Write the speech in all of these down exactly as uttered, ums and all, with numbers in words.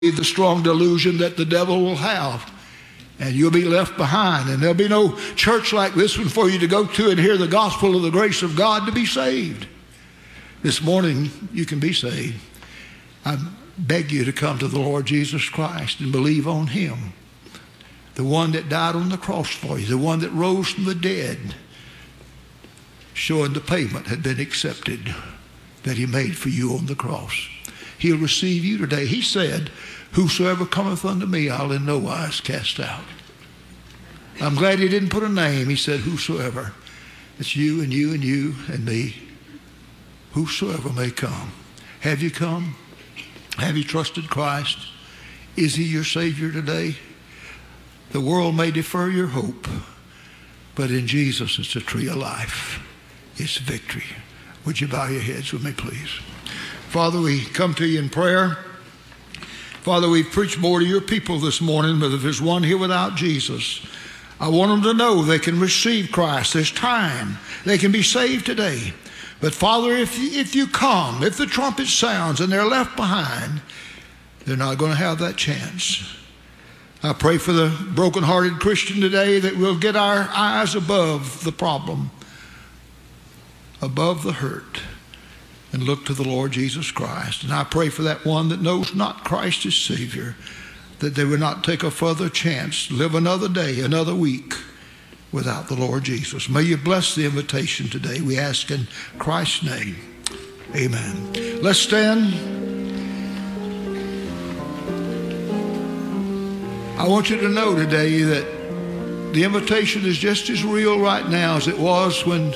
the strong delusion that the devil will have, and you'll be left behind, and there'll be no church like this one for you to go to and hear the gospel of the grace of God to be saved. This morning you can be saved. I beg you to come to the Lord Jesus Christ and believe on him, the one that died on the cross for you, the one that rose from the dead, showing the payment had been accepted that he made for you on the cross. He'll receive you today. He said, whosoever cometh unto me, I'll in no wise cast out. I'm glad he didn't put a name. He said, whosoever. It's you and you and you and me. Whosoever may come. Have you come? Have you trusted Christ? Is he your Savior today? The world may defer your hope, but in Jesus it's a tree of life. It's victory. Would you bow your heads with me, please? Father, we come to you in prayer. Father, we've preached more to your people this morning, but if there's one here without Jesus, I want them to know they can receive Christ. There's time. They can be saved today. But Father, if you, if you come, if the trumpet sounds and they're left behind, they're not going to have that chance. I pray for the brokenhearted Christian today that we'll get our eyes above the problem, above the hurt, and look to the Lord Jesus Christ. And I pray for that one that knows not Christ as Savior, that they would not take a further chance, live another day, another week without the Lord Jesus. May you bless the invitation today. We ask in Christ's name. Amen. Let's stand. I want you to know today that the invitation is just as real right now as it was when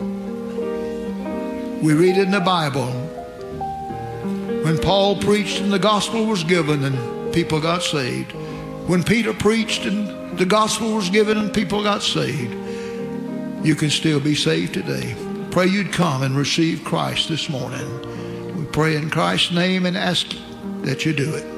we read in the Bible, when Paul preached and the gospel was given and people got saved. When Peter preached and the gospel was given and people got saved. You can still be saved today. Pray you'd come and receive Christ this morning. We pray in Christ's name and ask that you do it.